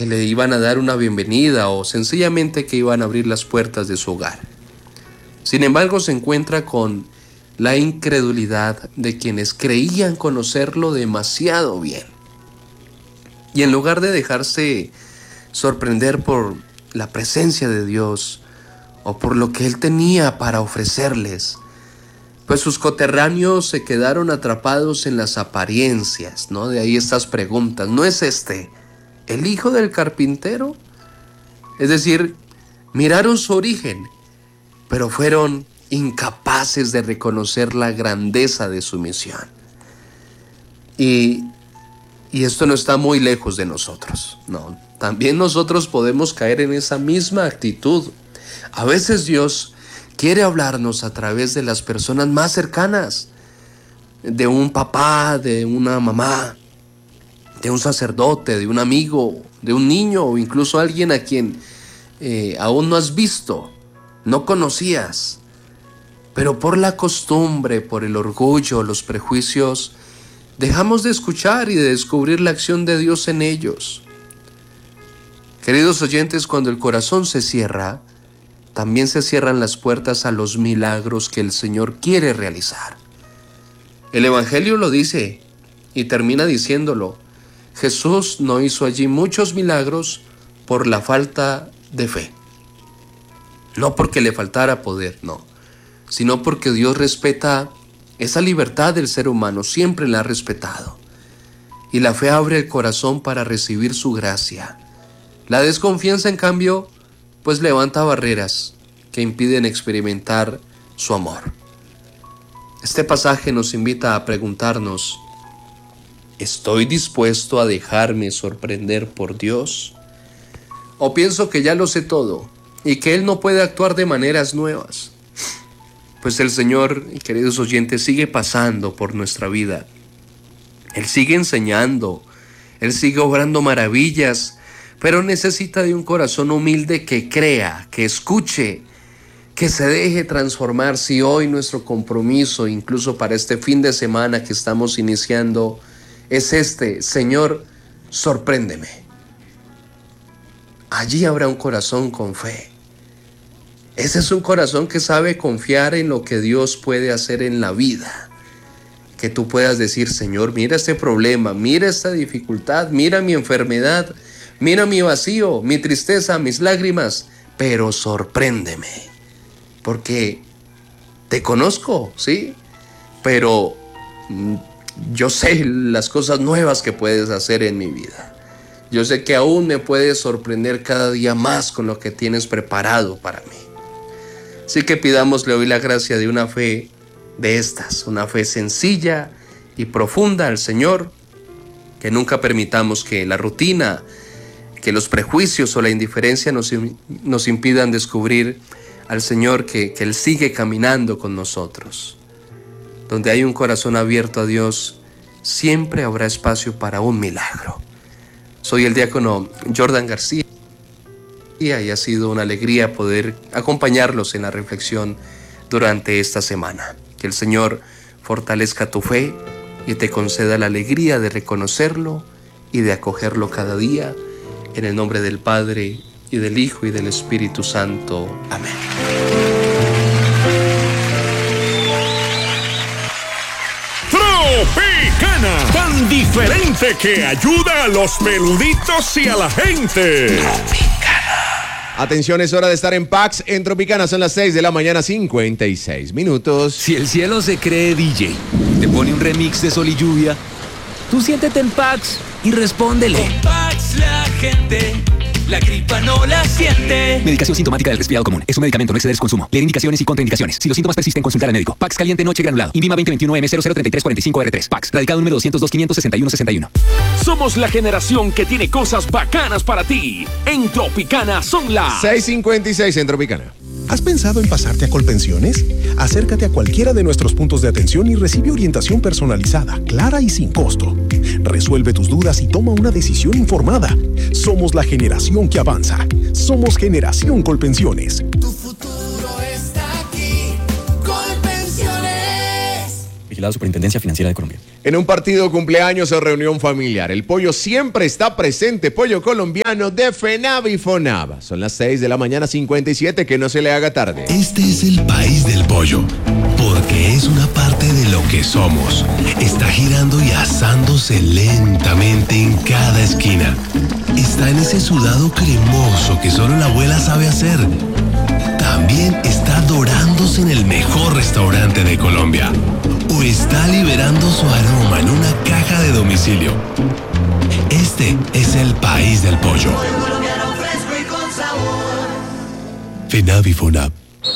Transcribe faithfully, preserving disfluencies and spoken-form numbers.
que le iban a dar una bienvenida o sencillamente que iban a abrir las puertas de su hogar. Sin embargo, se encuentra con la incredulidad de quienes creían conocerlo demasiado bien. Y en lugar de dejarse sorprender por la presencia de Dios o por lo que Él tenía para ofrecerles, pues sus coterráneos se quedaron atrapados en las apariencias, ¿no? De ahí estas preguntas: ¿no es este el hijo del carpintero? Es decir, miraron su origen, pero fueron incapaces de reconocer la grandeza de su misión. Y, y esto no está muy lejos de nosotros, ¿no? También nosotros podemos caer en esa misma actitud. A veces Dios quiere hablarnos a través de las personas más cercanas, de un papá, de una mamá, de un sacerdote, de un amigo, de un niño o incluso alguien a quien eh, aún no has visto, no conocías. Pero por la costumbre, por el orgullo, los prejuicios, dejamos de escuchar y de descubrir la acción de Dios en ellos. Queridos oyentes, cuando el corazón se cierra, también se cierran las puertas a los milagros que el Señor quiere realizar. El Evangelio lo dice y termina diciéndolo: Jesús no hizo allí muchos milagros por la falta de fe. No porque le faltara poder, no, sino porque Dios respeta esa libertad del ser humano, siempre la ha respetado. Y la fe abre el corazón para recibir su gracia. La desconfianza, en cambio, pues levanta barreras que impiden experimentar su amor. Este pasaje nos invita a preguntarnos: ¿estoy dispuesto a dejarme sorprender por Dios? ¿O pienso que ya lo sé todo y que Él no puede actuar de maneras nuevas? Pues el Señor, queridos oyentes, sigue pasando por nuestra vida. Él sigue enseñando, Él sigue obrando maravillas, pero necesita de un corazón humilde que crea, que escuche, que se deje transformar. Si hoy nuestro compromiso, incluso para este fin de semana que estamos iniciando, es este: Señor, sorpréndeme. Allí habrá un corazón con fe. Ese es un corazón que sabe confiar en lo que Dios puede hacer en la vida. Que tú puedas decir: Señor, mira este problema, mira esta dificultad, mira mi enfermedad, mira mi vacío, mi tristeza, mis lágrimas, pero sorpréndeme. Porque te conozco, ¿sí? Pero yo sé las cosas nuevas que puedes hacer en mi vida. Yo sé que aún me puedes sorprender cada día más con lo que tienes preparado para mí. Así que pidámosle hoy la gracia de una fe de estas, una fe sencilla y profunda al Señor, que nunca permitamos que la rutina, que los prejuicios o la indiferencia nos, nos impidan descubrir al Señor, que, que Él sigue caminando con nosotros. Donde hay un corazón abierto a Dios, siempre habrá espacio para un milagro. Soy el diácono Jordan García y ha sido una alegría poder acompañarlos en la reflexión durante esta semana. Que el Señor fortalezca tu fe y te conceda la alegría de reconocerlo y de acogerlo cada día. En el nombre del Padre, y del Hijo, y del Espíritu Santo. Amén. Tropicana, tan diferente que ayuda a los peluditos y a la gente. Tropicana. Atención, es hora de estar en Pax en Tropicana. Son las seis de la mañana, cincuenta y seis minutos. Si el cielo se cree D J, te pone un remix de Sol y Lluvia, tú siéntete en Pax y respóndele. Con Pax la gente la gripa no la siente. Medicación sintomática del resfriado común. Es un medicamento, no exceder su consumo. Leer indicaciones y contraindicaciones. Si los síntomas persisten, consultar al médico. Pax caliente noche granulado. Invima veinte veintiuno M cero cero treinta y tres cuarenta y cinco R tres. Pax. Radicado número doscientos dos quinientos sesenta y uno sesenta y uno. Somos la generación que tiene cosas bacanas para ti. En Tropicana son las seis cincuenta y seis en Tropicana. ¿Has pensado en pasarte a Colpensiones? Acércate a cualquiera de nuestros puntos de atención y recibe orientación personalizada, clara y sin costo. Resuelve tus dudas y toma una decisión informada. Somos la generación que avanza. Somos Generación Colpensiones. Tu futuro está aquí. Colpensiones. Vigilado Superintendencia Financiera de Colombia. En un partido cumpleaños o reunión familiar, el pollo siempre está presente. Pollo colombiano de FENAV y FONAV. Son las seis de la mañana cincuenta y siete, que no se le haga tarde. Este es el país del pollo, porque es una parte de lo que somos. Está girando y asándose lentamente en cada esquina. Está en ese sudado cremoso que solo la abuela sabe hacer. También está dorándose en el mejor restaurante de Colombia. O está liberando su aroma en una caja de domicilio. Este es el país del pollo. FENAV y FONAV.